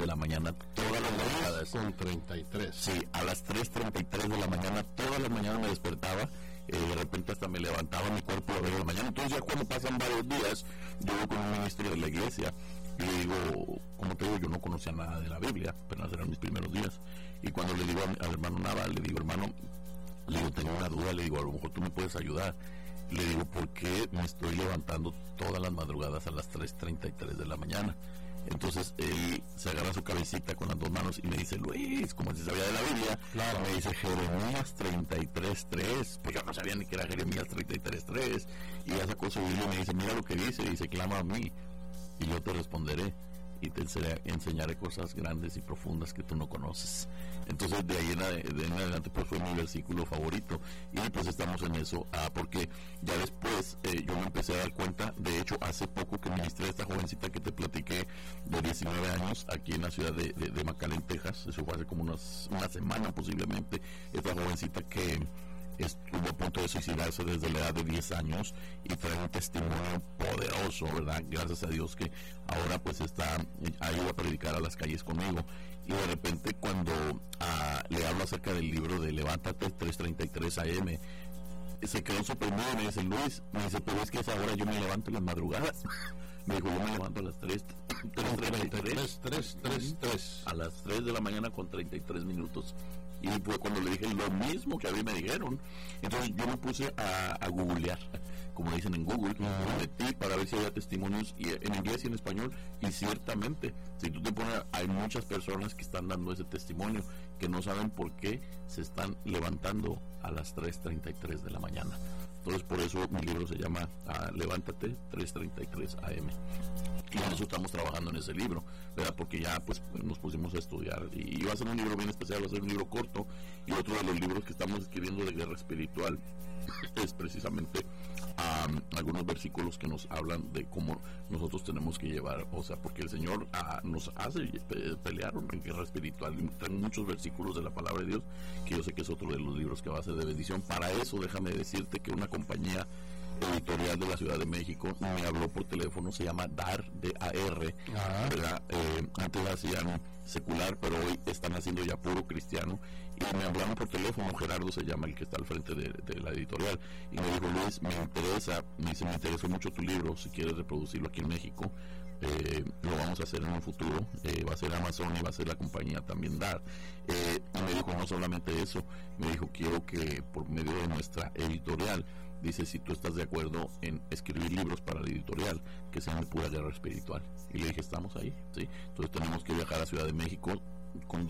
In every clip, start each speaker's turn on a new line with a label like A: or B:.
A: de la mañana, todas las madrugadas.
B: Con 33.
A: Sí, a las 3:33 de la mañana, todas las mañanas me despertaba. De repente hasta me levantaba mi cuerpo a ver de la mañana. Entonces ya cuando pasan varios días, yo voy con un ministro de la iglesia y le digo, como te digo, yo no conocía nada de la Biblia, apenas eran mis primeros días. Y cuando le digo al hermano Nava, le digo, hermano, le digo, tengo una duda, le digo, a lo mejor tú me puedes ayudar. Le digo, ¿por qué me estoy levantando todas las madrugadas a las 3:33 de la mañana? Entonces él se agarra su cabecita con las dos manos y me dice, Luis, como si sabía de la Biblia,
B: claro.
A: Me dice Jeremías 33:3, pues yo no sabía ni que era Jeremías 33:3, y ya sacó su Biblia y me dice, mira lo que dice, clama a mí, y yo te responderé, y te enseñaré cosas grandes y profundas que tú no conoces. Entonces de ahí en adelante pues fue mi versículo favorito, y pues estamos en eso, porque ya después yo me empecé a dar cuenta. De hecho, hace poco que ministré a esta jovencita que te platiqué de 19 años aquí en la ciudad de McAllen, Texas. Eso fue hace como una semana posiblemente. Esta jovencita que estuvo a punto de suicidarse desde la edad de 10 años y trae un testimonio poderoso, ¿verdad? Gracias a Dios que ahora pues está ahí a predicar a las calles conmigo. Y de repente cuando le hablo acerca del libro de Levántate 3:33 AM, se quedó sorprendido y me dice, Luis, pero es que a esa hora yo me levanto en las madrugadas. Me dijo, yo me levanto a las 3:33 a las 3 de la mañana con 33 minutos. Y fue cuando le dije lo mismo que a mí me dijeron. Entonces yo me puse a googlear, como dicen en Google, me metí para ver si había testimonios y en inglés y en español, y ciertamente, si tú te pones, hay muchas personas que están dando ese testimonio, que no saben por qué se están levantando a las 3:33 de la mañana. Entonces por eso mi libro se llama Levántate 3:33 AM. Y nosotros estamos trabajando en ese libro, ¿verdad? Porque ya pues nos pusimos a estudiar, y va a ser un libro bien especial, va a ser un libro corto, y otro de los libros que estamos escribiendo de guerra espiritual es precisamente algunos versículos que nos hablan de cómo nosotros tenemos que llevar, o sea, porque el Señor nos hace pelear en guerra espiritual, y traen muchos versículos de la palabra de Dios, que yo sé que es otro de los libros que va a ser de bendición. Para eso déjame decirte que una compañía editorial de la Ciudad de México me habló por teléfono, se llama DAR, D-A-R, ¿verdad? Antes hacían secular, pero hoy están haciendo ya puro cristiano, y me hablaron por teléfono. Gerardo se llama el que está al frente de la editorial, y me dijo, Luis, me interesó mucho tu libro, si quieres reproducirlo aquí en México, lo vamos a hacer en un futuro, va a ser Amazon y va a ser la compañía también DAR. Y me dijo, no solamente eso, me dijo, quiero que por medio de nuestra editorial, dice, si tú estás de acuerdo en escribir libros para la editorial que sean de pura guerra espiritual. Y le dije, estamos ahí, ¿sí? Entonces tenemos que viajar a Ciudad de México con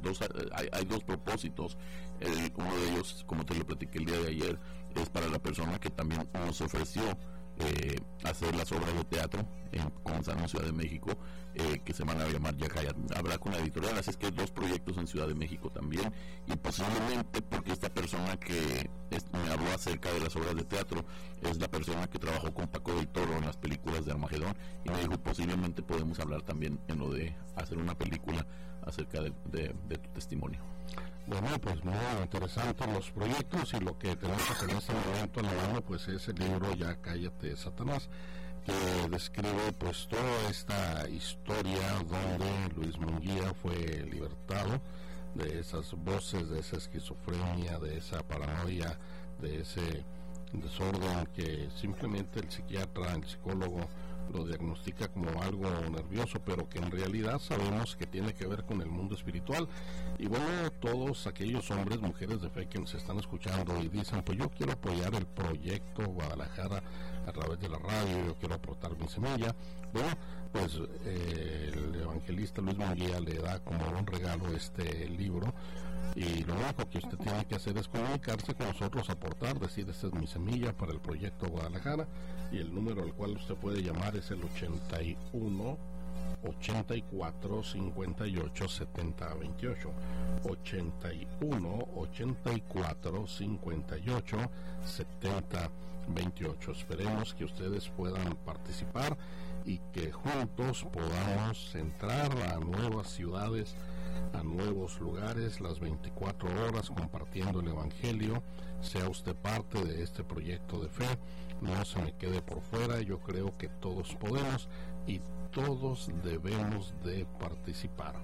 A: hay dos propósitos. Uno de ellos, como te lo platiqué el día de ayer, es para la persona que también nos ofreció hacer las obras de teatro comenzando en Ciudad de México, que se van a llamar Yacaya. Habrá con la editorial, así es que 2 proyectos en Ciudad de México también, y posiblemente, porque esta persona que me habló acerca de las obras de teatro es la persona que trabajó con Paco del Toro en las películas de Armagedón, y me dijo, posiblemente podemos hablar también en lo de hacer una película acerca de tu testimonio.
B: Bueno, pues muy interesantes los proyectos, y lo que tenemos en este momento en la mano pues es el libro Ya Cállate Satanás, que describe pues toda esta historia donde Luis Munguía fue libertado de esas voces, de esa esquizofrenia, de esa paranoia, de ese desorden que simplemente el psiquiatra, el psicólogo lo diagnostica como algo nervioso, pero que en realidad sabemos que tiene que ver con el mundo espiritual. Y bueno, todos aquellos hombres, mujeres de fe que nos están escuchando y dicen, pues yo quiero apoyar el proyecto Guadalajara a través de la radio, yo quiero aportar mi semilla, bueno, pues el evangelista Luis Munguía le da como un regalo este libro, y lo único que usted tiene que hacer es comunicarse con nosotros, aportar, decir, esta es mi semilla para el proyecto Guadalajara, y el número al cual usted puede llamar es el 81 84 58 70 28, 81 84 58 70 28. Esperemos que ustedes puedan participar y que juntos podamos entrar a nuevas ciudades, a nuevos lugares, las 24 horas compartiendo el evangelio. Sea usted parte de este proyecto de fe, no se me quede por fuera. Yo creo que todos podemos y todos debemos de participar.